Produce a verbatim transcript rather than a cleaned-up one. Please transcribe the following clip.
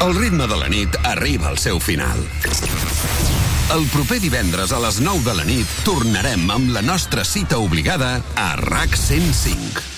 El ritme de la nit arriba al seu final. El proper divendres a les nou de la nit tornarem amb la nostra cita obligada a RAC cent cinc.